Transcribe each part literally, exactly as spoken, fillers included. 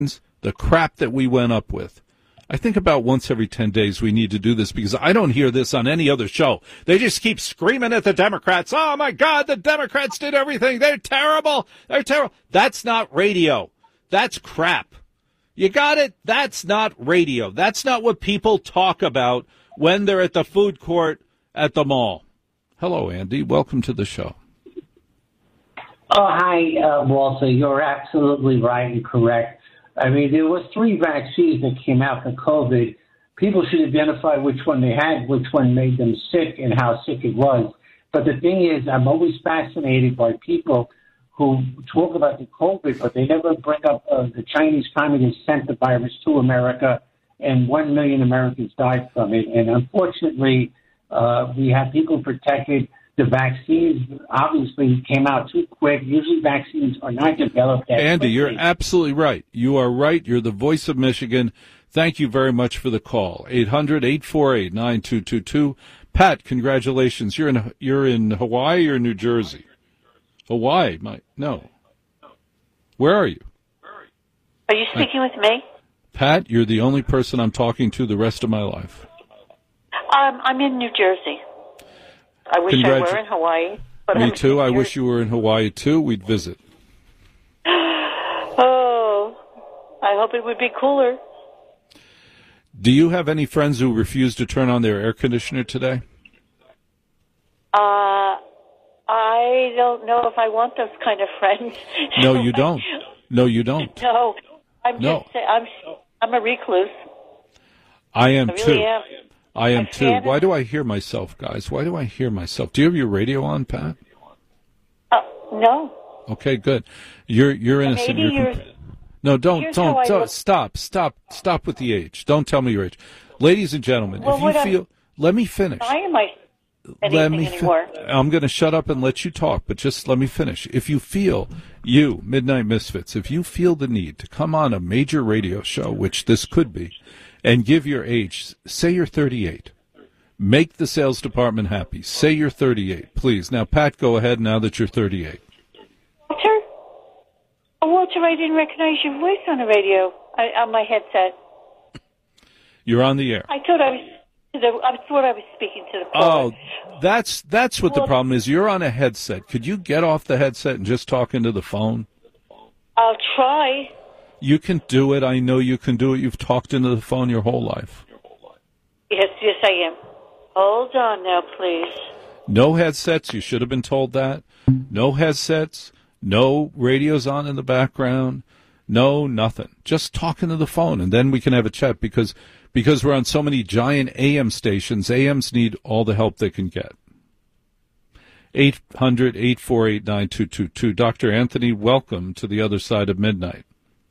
the crap that we went up with. I think about once every ten days we need to do this because I don't hear this on any other show. They just keep screaming at the Democrats. Oh, my God, the Democrats did everything. They're terrible. They're terrible. That's not radio. That's crap. You got it? That's not radio. That's not what people talk about when they're at the food court at the mall. Hello, Andy. Welcome to the show. Oh, hi, uh, Walter. You're absolutely right and correct. I mean, there was three vaccines that came out for COVID. People should identify which one they had, which one made them sick, and how sick it was. But the thing is, I'm always fascinated by people who talk about the COVID, but they never bring up uh, the Chinese communists sent the virus to America, and one million Americans died from it. And unfortunately, uh, we have people protected. The vaccines obviously came out too quick. Usually vaccines are not developed that Andy, quickly. You're absolutely right. You are right. You're the voice of Michigan. Thank you very much for the call. eight hundred, eight four eight, nine two two two. Pat, congratulations. You're in you're in Hawaii or New Jersey? Hawaii, my no. Where are you? Are you speaking I, with me? Pat, you're the only person I'm talking to the rest of my life. Um, I'm in New Jersey. I wish I were in Hawaii. But Me I'm too. I wish you were in Hawaii, too. We'd visit. Oh, I hope it would be cooler. Do you have any friends who refuse to turn on their air conditioner today? Uh, I don't know if I want those kind of friends. No, you don't. No, you don't. No, I'm no. just I'm I'm a recluse. I am, I really too. Am. I am, I too. Why do I hear myself, guys? Why do I hear myself? Do you have your radio on, Pat? Uh, no. Okay, good. You're you're innocent. Maybe you're you're... Comp- no, don't Here's don't, don't look... stop stop stop with the age. Don't tell me your age, ladies and gentlemen. Well, if you feel, I'm... let me finish. Why am I anything let me anymore? Fi- I'm going to shut up and let you talk, but just let me finish. If you feel, you Midnight Misfits, if you feel the need to come on a major radio show, which this could be, and give your age, say you're thirty-eight. Make the sales department happy. Say you're thirty-eight, please. Now, Pat, go ahead now that you're thirty-eight. Walter? Oh, Walter, I didn't recognize your voice on the radio, I, on my headset. You're on the air. I thought I was, to the, I thought I was speaking to the caller. Oh, that's that's what well, the problem is. You're on a headset. Could you get off the headset and just talk into the phone? I'll try. You can do it. I know you can do it. You've talked into the phone your whole life. Yes, yes, I am. Hold on now, please. No headsets. You should have been told that. No headsets. No radios on in the background. No, nothing. Just talking to the phone, and then we can have a chat because because we're on so many giant A M stations. A Ms need all the help they can get. eight hundred, eight four eight, nine two two two. Doctor Anthony, welcome to the other side of midnight.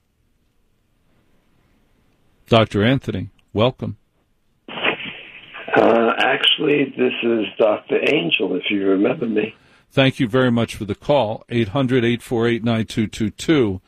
Doctor Anthony, welcome. Uh, actually, this is Doctor Angel, if you remember me. Thank you very much for the call. eight hundred, eight four eight, nine two two two.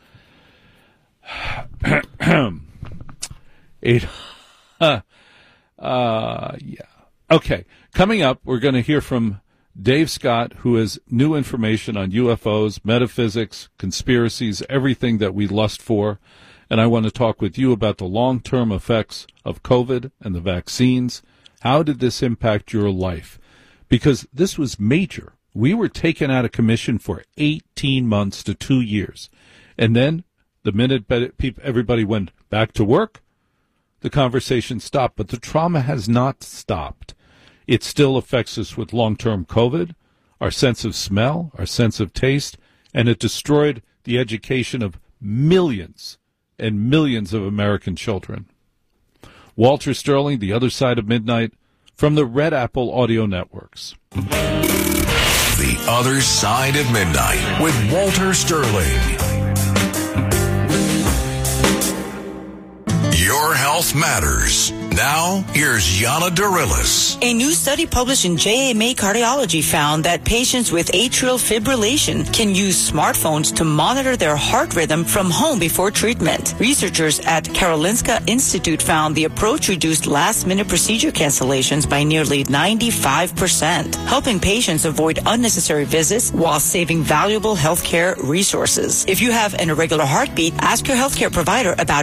Eight, uh, uh, yeah. Okay. Coming up, we're going to hear from Dave Scott, who has new information on U F Os, metaphysics, conspiracies, everything that we lust for. And I want to talk with you about the long-term effects of COVID and the vaccines. How did this impact your life? Because this was major. We were taken out of commission for eighteen months to two years. And then the minute everybody went back to work, the conversation stopped. But the trauma has not stopped. It still affects us with long-term COVID, our sense of smell, our sense of taste, and it destroyed the education of millions and millions of American children. Walter Sterling, The Other Side of Midnight, from the Red Apple Audio Networks. The Other Side of Midnight with Walter Sterling. Your health matters. Now, here's Yana Dorillis. A new study published in J M A Cardiology found that patients with atrial fibrillation can use smartphones to monitor their heart rhythm from home before treatment. Researchers at Karolinska Institute found the approach reduced last-minute procedure cancellations by nearly ninety-five percent, helping patients avoid unnecessary visits while saving valuable healthcare resources. If you have an irregular heartbeat, ask your healthcare provider about